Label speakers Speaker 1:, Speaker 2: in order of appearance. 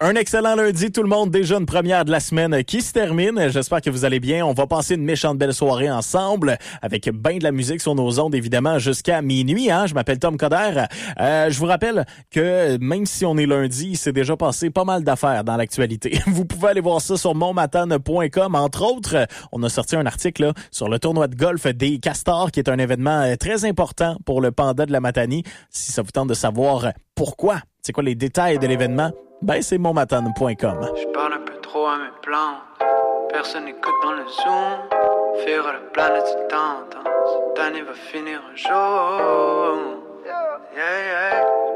Speaker 1: Un excellent lundi tout le monde, déjà une première de la semaine qui se termine. J'espère que vous allez bien. On va passer une méchante belle soirée ensemble avec ben de la musique sur nos ondes évidemment jusqu'à minuit. Je m'appelle Tom Coderre. Je vous rappelle que même si on est lundi, il s'est déjà passé pas mal d'affaires dans l'actualité. Vous pouvez aller voir ça sur monmatane.com. Entre autres, on a sorti un article là, sur le tournoi de golf des Castors qui est un événement très important pour le Panda de la Matanie. Si ça vous tente de savoir pourquoi, c'est quoi les détails de l'événement, ben c'est monmatane.com.
Speaker 2: Je parle un peu trop à mes plans. Personne n'écoute dans le Zoom. Faire la planète se tente. Cette année va finir un jour. Yeah, yeah.